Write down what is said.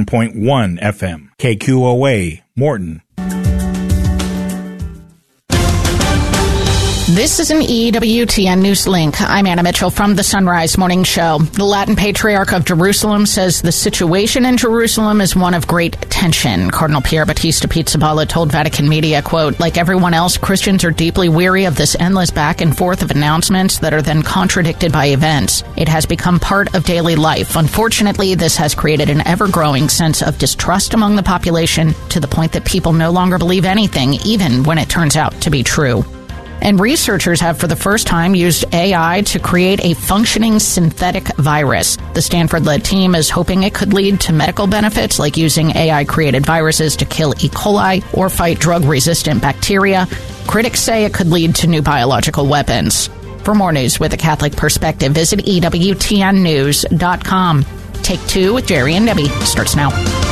101.1 FM. KQOA, Morton. This is an EWTN News Link. I'm Anna Mitchell from the Sunrise Morning Show. The Latin Patriarch of Jerusalem says the situation in Jerusalem is one of great tension. Cardinal Pier Battista Pizzaballa told Vatican Media, quote, "Like everyone else, Christians are deeply weary of this endless back and forth of announcements that are then contradicted by events. It has become part of daily life. Unfortunately, this has created an ever-growing sense of distrust among the population to the point that people no longer believe anything, even when it turns out to be true." And researchers have for the first time used AI to create a functioning synthetic virus. The Stanford-led team is hoping it could lead to medical benefits like using AI-created viruses to kill E. coli or fight drug-resistant bacteria. Critics say it could lead to new biological weapons. For more news with a Catholic perspective, visit EWTNnews.com. Take Two with Jerry and Debbie starts now.